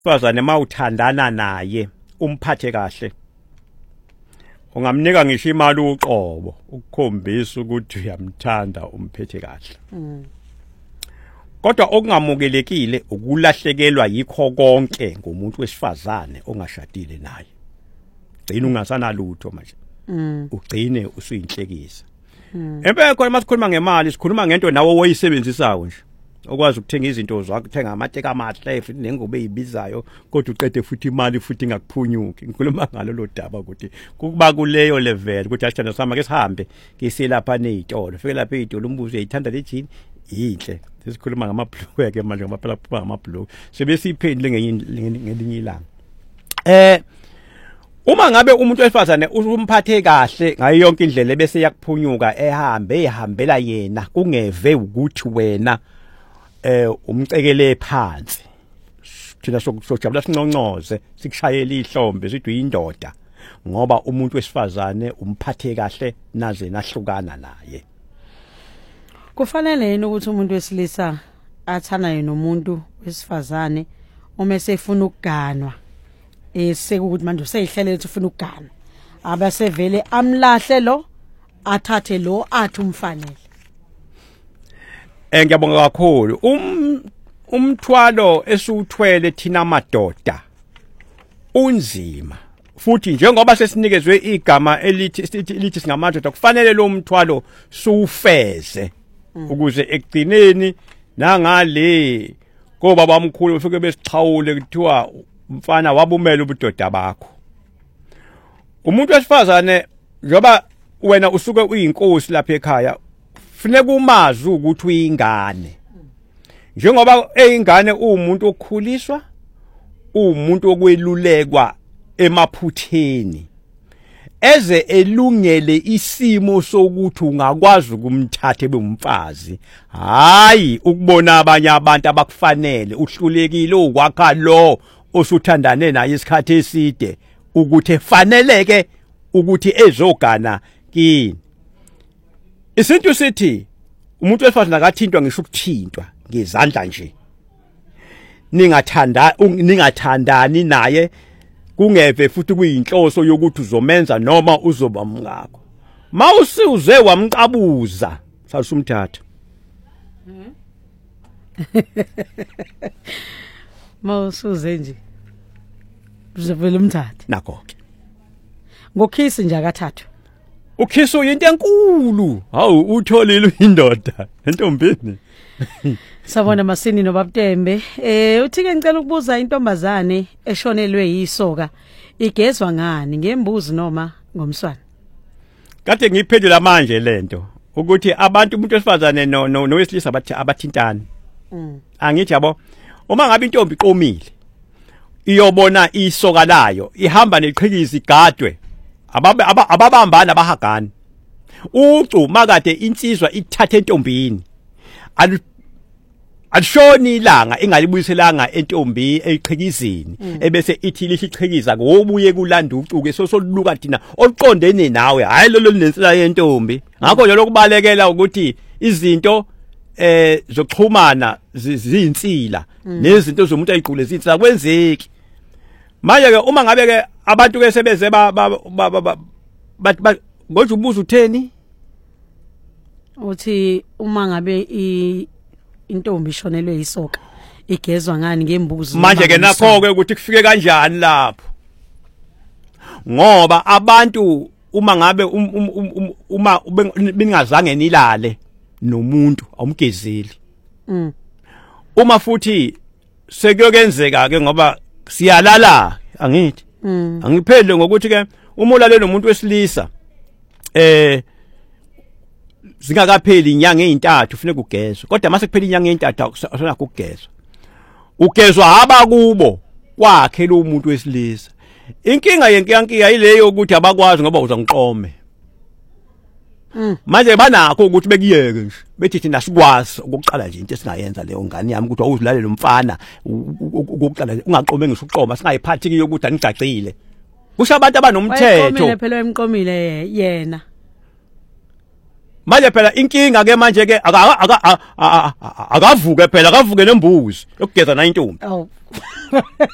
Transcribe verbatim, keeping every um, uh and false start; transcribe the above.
Fazane mawuthandana naye umphathe kahle ungamnika ngisho imali uqobo ukukhombisa ukuthi uyamthanda umphethe kahle. Mm. Kodwa okungamukelekile ukulahlekelwa yikho konke ngomuntu wesifazane ongashadile naye. Gcina ungasana lutho manje. Mm. Ugcine usuyinhlekisa. Mm. Empela khona masikhuluma ngemali sikhuluma ngento nawo oyisebenzisayo nje. Okwazi ukuthenga izinto zakho uthenga amateka amahle futhi nengobe eyibizayo kodwa uqede futhi imali futhi ingakuphunyuki. Ngikhuluma ngalo lo daba ukuthi kuba kuleyo level ukuthi asithanda sama ke sihambe kiselapha nezitolo fike lapha ezitolo umbuzo uyithanda le jean yinhle sesikhuluma ngamablue ke manje ngamaphela phuma ngamablue sebesiphendule ngelinye ilanga. Eh uma ngabe umuntu wesifazane umphathe kahle ngayo yonke indlela bese yakuphunyuka ehambe ehambela yena kungeve ukuthi wena eh umcekele phansi thina sokujabula sinqonqoze sikushayela ihlombe sithi uyindoda ngoba umuntu wesifazane umphathe kahle naze nahlukana naye. Kufanele yini ukuthi umuntu wesilisa athanaye nomuntu wesifazane uma esefuna ukuganwa esekuthi manje useyihlelele ukuthi ufuna ukuganwa abasevele amlahle lo athathe lo athi umfanele? Eh ngiyabonga kakhulu um umthwalo esuthwele thina madoda unzima futhi njengoba sesinikezwe igama elithi lithi singamadoda kufanele lo mthwalo suwufeze ukuze ekugcineni nangale ngoba bamkhulu befike besichawule kuthiwa umfana wabumela ubudoda bakho. Umuntu wesifazane njoba wena usuke uyinkosi lapha ekhaya funeka umazi ukuthi uyingane. Njengoba eyingane umuntu okukhuliswa umuntu okwelulekwa emaphutheni eze elungele isimo sokuthi ungakwazi ukumthatha ebumfazi hayi ukubona abanye abantu abakufanele uhlulekile ukwakha lo osuthandane naye isikhathi eside ukuthi efaneleke ukuthi ezogana kini. Isintu sithi umuntu wesifazane akathintwa ngisho ukuthintwa ngezandla nje. Ningathanda ningathandani naye kungeve futhi kuyinhloso yokuthi uzomenza noma uzoba umngakho. Mawusize wamqabuza sasumthatha. Mawusuze nje uzovela umthatha nakho ke ngokhisi nje akathathu. Ukhiso into enkulu hawu utholile indoda entombini. Sabona Masini noBabtembe eh uthi ke ngicela ukubuza intombazane eshonelwe yisoka igezwa ngani ngembuzi noma ngomswana? Kade ngiphendula manje lento ukuthi abantu umuntu wesifazane no nowesilisa abathi abathintana. Mm. Angithi yabo uma ngabe intombi iqomile iyobona isoka layo ihamba neqhikiza igadwe ababe ababambana bahagana ucu makade insizwa ithathe entombini alishoni ilanga engalibuyiselanga entombi eyiqhikizini ebese ithi lihiqhikiza ngobuye kulanda ucuke sosoluka thina oluqondene nawe hayi lolo linensila yentombi. Ngakho nje lokubalekela ukuthi izinto eh zokuxhumana zizinsila nezinto zomuntu ayiqule zithi akwenzeki. Manje ke uma ngabe ke abantu ke sebeze ba ba ngoje ubuza utheni uthi uma ngabe intombi ishonelwe yisoka igezwa ngani ngembuzi? Manje ke nakho ke ukuthi kufike kanjani lapho ngoba abantu uma ngabe uma bengazange nilale nomuntu awumgezeli. Mm. Uma futhi sekuyokenzeka ke ngoba siyalala angithi. Mm. Angiphendle ngokuthi ke uma ulale nomuntu wesilisa eh zingakapheli inyanga ezintathu ufune kugezwa kodwa mase kuphela inyanga ezintathu usona kugezwa ugezwa aba kubo kwakhe lo muntu wesilisa. Inkinga yenkinga ileyo ukuthi abakwazi ngoba uzangiqome. Mm. Manje banakho ukuthi bekuyeke nje bethi thina sikwazi ukuqala nje into esingayenza leyo ngane yami ukuthi awuzilale nomfana ukuqala ungaqome ngisho uqoma singayiphathi kiyo ukuthi angicacile kusho abantu abanomthetho. Wayqomile phela emqomile yena. Manje phela inkinga ke manje ke akavuke phela akavuke nembuzi yokugeza na intombi. Oh.